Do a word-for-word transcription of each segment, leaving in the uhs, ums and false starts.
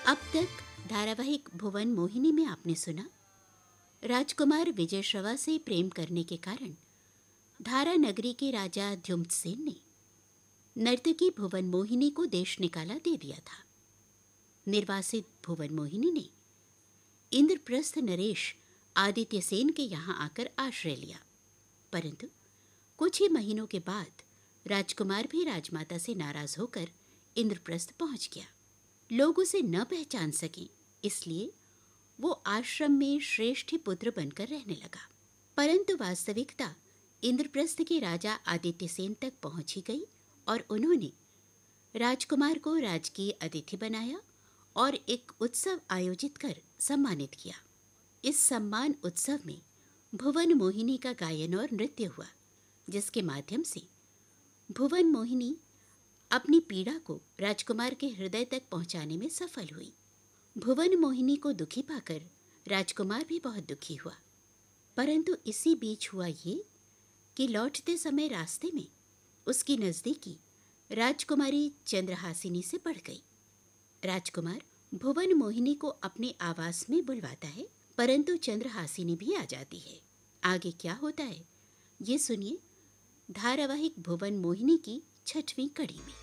अब तक धारावाहिक भुवन मोहिनी में आपने सुना, राजकुमार विजय श्रवा से प्रेम करने के कारण धारा नगरी के राजा ध्युम्तसेन ने नर्तकी भुवन मोहिनी को देश निकाला दे दिया था। निर्वासित भुवन मोहिनी ने इंद्रप्रस्थ नरेश आदित्य सेन के यहाँ आकर आश्रय लिया, परंतु कुछ ही महीनों के बाद राजकुमार भी राजमाता से नाराज होकर इंद्रप्रस्थ पहुंच गया। लोग उसे न पहचान सके, इसलिए वो आश्रम में श्रेष्ठ पुत्र बनकर रहने लगा। परंतु वास्तविकता इंद्रप्रस्थ के राजा आदित्य सेन तक पहुंच ही गई और उन्होंने राजकुमार को राजकीय अतिथि बनाया और एक उत्सव आयोजित कर सम्मानित किया। इस सम्मान उत्सव में भुवन मोहिनी का गायन और नृत्य हुआ, जिसके माध्यम से भुवन मोहिनी अपनी पीड़ा को राजकुमार के हृदय तक पहुंचाने में सफल हुई। भुवन मोहिनी को दुखी पाकर राजकुमार भी बहुत दुखी हुआ, परंतु इसी बीच हुआ ये कि लौटते समय रास्ते में उसकी नजदीकी राजकुमारी चंद्रहासिनी से बढ़ गई। राजकुमार भुवन मोहिनी को अपने आवास में बुलवाता है, परंतु चंद्रहासिनी भी आ जाती है। आगे क्या होता है ये सुनिए धारावाहिक भुवन मोहिनी की छठवीं कड़ी में।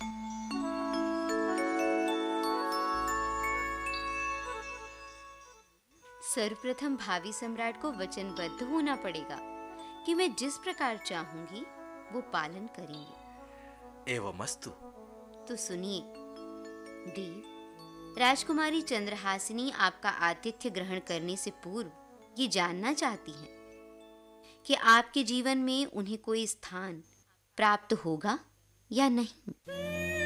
सर्वप्रथम भावी सम्राट को वचनबद्ध होना पड़ेगा कि मैं जिस प्रकार चाहूंगी वो पालन करेंगे। एवमस्तु। तो सुनिए देव, राजकुमारी चंद्रहासिनी आपका आतिथ्य ग्रहण करने से पूर्व ये जानना चाहती हैं कि आपके जीवन में उन्हें कोई स्थान प्राप्त होगा या नहीं।